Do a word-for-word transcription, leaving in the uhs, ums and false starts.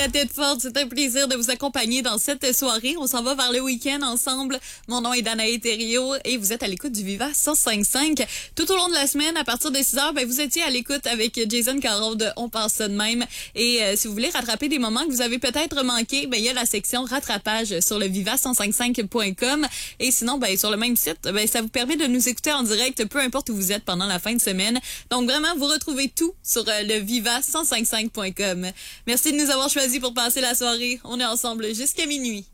La tête forte, c'est un plaisir de vous accompagner dans cette soirée. On s'en va vers le week-end ensemble. Mon nom est Danae Thériault et vous êtes à l'écoute du Viva cent cinq cinq. Tout au long de la semaine, à partir de six heures, ben, vous étiez à l'écoute avec Jason Caron de On pense ça de même. Et euh, si vous voulez rattraper des moments que vous avez peut-être manqués, ben, il y a la section rattrapage sur le viva cent cinquante-cinq point com. Et sinon, ben, sur le même site, ben, ça vous permet de nous écouter en direct, peu importe où vous êtes pendant la fin de semaine. Donc vraiment, vous retrouvez tout sur euh, le viva cent cinquante-cinq point com. Merci de nous avoir choisis pour passer la soirée. On est ensemble jusqu'à minuit.